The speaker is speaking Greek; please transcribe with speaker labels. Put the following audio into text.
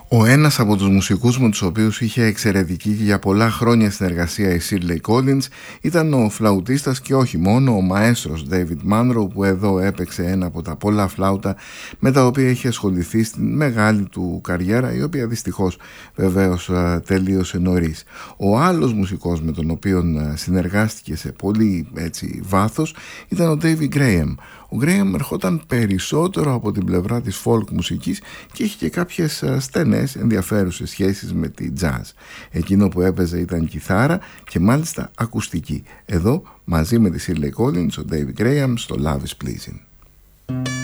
Speaker 1: Ο ένας από τους μουσικούς με τους οποίους είχε εξαιρετική και για πολλά χρόνια συνεργασία η Shirley Collins ήταν ο φλαουτίστας και όχι μόνο ο μαέστρος David Munro, που εδώ έπαιξε ένα από τα πολλά φλάουτα με τα οποία είχε ασχοληθεί στην μεγάλη του καριέρα, η οποία δυστυχώς βεβαίως τελείωσε νωρίς. Ο άλλος μουσικός με τον οποίο συνεργάστηκε σε πολύ βάθος ήταν ο David Graham. Ο Graham ερχόταν περισσότερο από την πλευρά της folk μουσικής και είχε και κάποιες στενές ενδιαφέρουσες σχέσεις με τη jazz. Εκείνο που έπαιζε ήταν κιθάρα και μάλιστα ακουστική. Εδώ μαζί με τη Shirley Collins ο David Graham στο Love is Pleasing.